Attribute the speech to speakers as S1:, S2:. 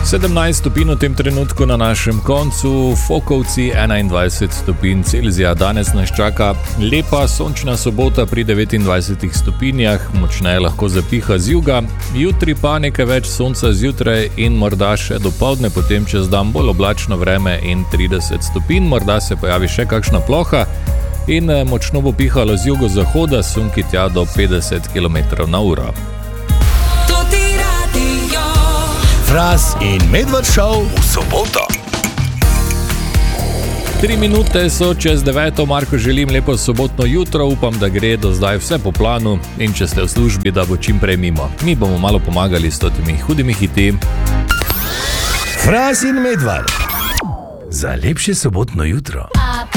S1: 17 stopinj v tem trenutku na našem koncu, Fokovci 21 stopinj Celzija. Danes nas čaka lepa sončna sobota pri 29 stopinjah, močneje lahko zapiha z juga, jutri pa nekaj več sonca zjutraj in morda še dopoldne, potem čez dan bolj oblačno vreme in 30 stopinj, morda se pojavi še kakšna ploha in močno bo pihalo z jugozahoda, sunki tja do 50 km/h.
S2: Fras in Medved Show v soboto.
S1: 3 minute so čez 9. Marko, želim lepo sobotno jutro, upam, da gre do zdaj vse po planu in če ste v službi, da bo čim prej mimo. Mi bomo malo pomagali s temi hudimi hiti.
S2: Fras in Medved za lepše sobotno jutro.